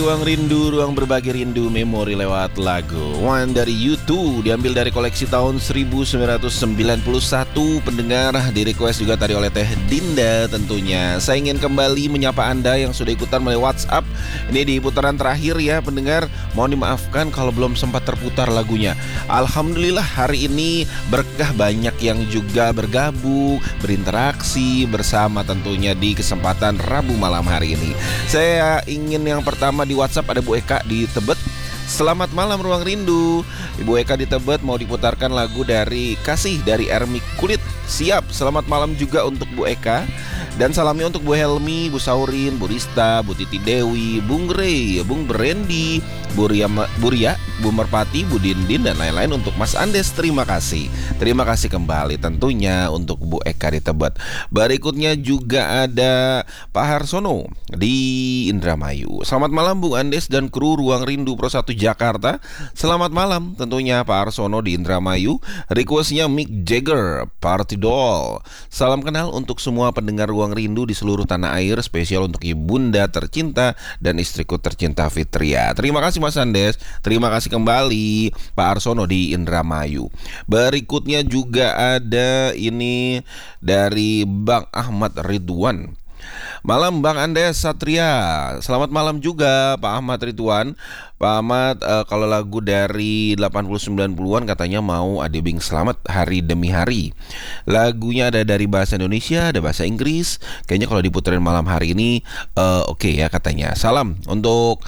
Ruang rindu, ruang berbagi rindu, memori lewat lagu One dari U2, diambil dari koleksi tahun 1991. Pendengar, di request juga tadi oleh Teh Dinda tentunya. Saya ingin kembali menyapa Anda yang sudah ikutan melalui WhatsApp. Ini di putaran terakhir ya pendengar. Mohon dimaafkan kalau belum sempat terputar lagunya. Alhamdulillah hari ini berkah, banyak yang juga bergabung, berinteraksi bersama tentunya di kesempatan Rabu malam hari ini. Saya ingin yang pertama di WhatsApp ada Bu Eka di Tebet. Selamat malam Ruang Rindu. Ibu Eka di Tebet mau diputarkan lagu dari Kasih dari Ermi Kulit. Siap, selamat malam juga untuk Bu Eka. Dan salamnya untuk Bu Helmi, Bu Saurin, Bu Rista, Bu Titi Dewi, Bung Rey, Bung Berendi, Bu Ria, Bu Merpati, Bu Dindin, dan lain-lain untuk Mas Andes. Terima kasih. Terima kasih kembali tentunya untuk Bu Eka di Tebet. Berikutnya juga ada Pak Harsono di Indramayu. Selamat malam Bung Andes dan kru Ruang Rindu Pro 1 Jakarta. Selamat malam tentunya Pak Harsono di Indramayu. Requestnya Mick Jagger, Party Doll. Salam kenal untuk semua pendengar Ruang Rindu di seluruh tanah air, spesial untuk ibunda tercinta dan istriku tercinta Fitria. Terima kasih Mas Andes. Terima kasih kembali Pak Arsono di Indramayu. Berikutnya juga ada ini dari Bang Ahmad Ridwan. Malam Bang Andes Satria. Selamat malam juga Pak Ahmad Ridwan. Pak Ahmad, kalau lagu dari 80-90-an katanya mau Ade Bing Selamat Hari Demi Hari. Lagunya ada dari bahasa Indonesia, ada bahasa Inggris. Kayaknya kalau diputerin malam hari ini oke ya katanya. Salam untuk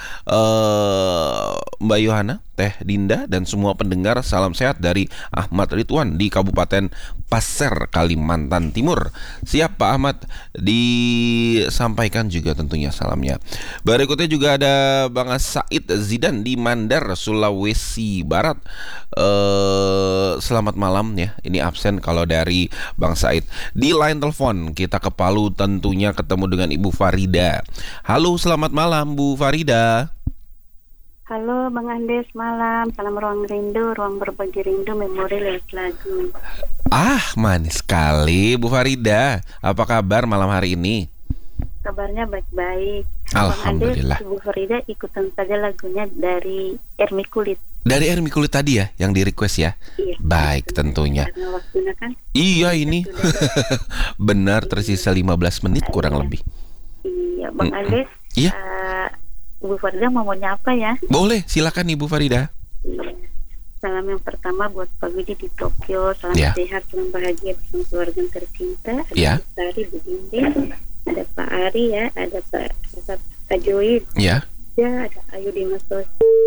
Mbak Yohana, Teh Dinda, dan semua pendengar. Salam sehat dari Ahmad Ridwan di Kabupaten Pasir, Kalimantan Timur. Siap Pak Ahmad, disampaikan juga tentunya salamnya. Berikutnya juga ada Bang Said Zidan di Mandar, Sulawesi Barat. Selamat malam ya. Ini absen kalau dari Bang Said. Di line telepon kita ke Palu tentunya ketemu dengan Ibu Farida. Halo, selamat malam Bu Farida. Halo Bang Andes, malam. Salam Ruang Rindu, ruang berbagi rindu, memori lewat lagu. Manis sekali Bu Farida. Apa kabar malam hari ini? Kabarnya baik-baik. Alhamdulillah. Bang Andes, Bu Farida ikutan saja lagunya dari Ermi Kulit. Dari Ermi Kulit tadi ya, yang di request ya? Iya. Baik tentunya. Karena waktunya kan. Iya ini. Benar, tersisa 15 menit kurang lebih. Iya, Bang Andes. Iya. Bu Farida mau nyapa ya? Boleh, silakan Ibu Farida. Iya. Salam yang pertama buat Pak Widi di Tokyo. Salam sehat, salam bahagia bersama keluarga yang tercinta. Ada Bu Sari, Bu Dinding, ada Pak Ari ya, ada Pak Joid. Ya. Ya, ada Ayu di Masos.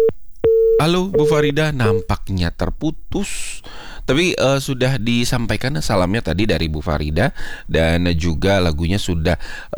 Halo Bu Farida, nampaknya terputus. Tapi sudah disampaikan salamnya tadi dari Bu Farida. Dan juga lagunya sudah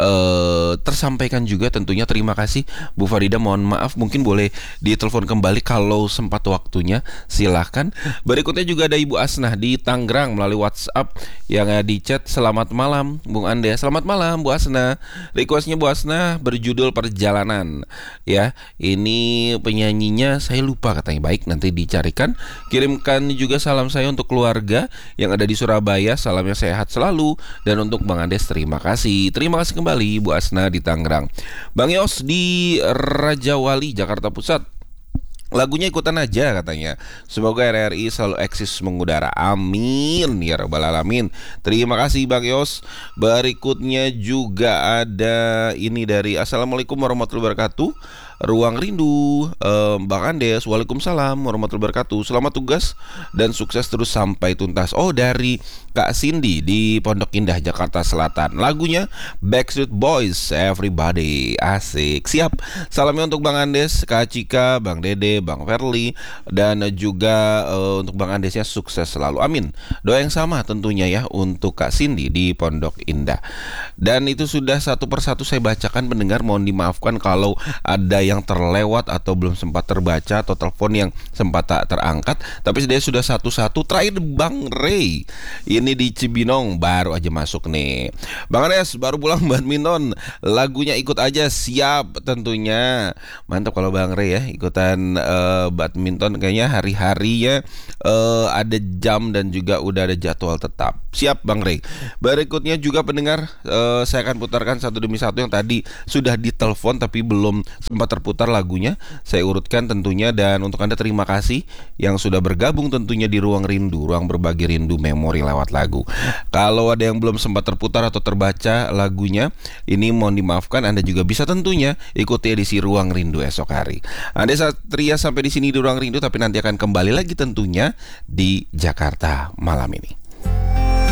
tersampaikan juga tentunya. Terima kasih Bu Farida, mohon maaf mungkin boleh ditelepon kembali kalau sempat waktunya. Silahkan. Berikutnya juga ada Ibu Asnah di Tangerang melalui WhatsApp yang di chat. Selamat malam Bung Ande. Selamat malam Bu Asnah. Requestnya Bu Asnah berjudul Perjalanan. Ya, ini penyanyinya saya lupa katanya. Baik, nanti dicarikan. Kirimkan juga salam saya untuk keluarga yang ada di Surabaya. Salamnya sehat selalu. Dan untuk Bang Andes terima kasih. Terima kasih kembali Bu Asna di Tangerang. Bang Yos di Raja Wali, Jakarta Pusat. Lagunya ikutan aja katanya. Semoga RRI selalu eksis mengudara. Amin ya rabbal alamin. Terima kasih Bang Yos. Berikutnya juga ada ini dari Assalamualaikum warahmatullahi wabarakatuh. Ruang Rindu, Bang Andes. Waalaikumsalam warahmatullahi wabarakatuh. Selamat tugas dan sukses terus sampai tuntas. Oh, dari Kak Cindy di Pondok Indah, Jakarta Selatan. Lagunya Backstreet Boys, Everybody. Asik. Siap. Salamnya untuk Bang Andes, Kak Cika, Bang Dede, Bang Verly, dan juga untuk Bang Andesnya sukses selalu. Amin. Doa yang sama tentunya ya untuk Kak Cindy di Pondok Indah. Dan itu sudah satu persatu saya bacakan pendengar. Mohon dimaafkan kalau ada yang terlewat atau belum sempat terbaca atau telepon yang sempat tak terangkat. Tapi dia sudah satu-satu. Terakhir Bang Ray, ini di Cibinong, baru aja masuk nih. Bang Anes baru pulang badminton, lagunya ikut aja. Siap tentunya. Mantap kalau Bang Ray ya ikutan badminton. Kayaknya hari-harinya ada jam dan juga udah ada jadwal tetap. Siap Bang Ray. Berikutnya juga pendengar, saya akan putarkan satu demi satu yang tadi sudah ditelepon tapi belum sempat terputar lagunya, saya urutkan tentunya. Dan untuk Anda terima kasih yang sudah bergabung tentunya di Ruang Rindu, ruang berbagi rindu memori lewat lagu. Kalau ada yang belum sempat terputar atau terbaca lagunya, ini mohon dimaafkan. Anda juga bisa tentunya ikuti edisi Ruang Rindu esok hari. Anda Satria sampai di sini di Ruang Rindu, tapi nanti akan kembali lagi tentunya di Jakarta malam ini.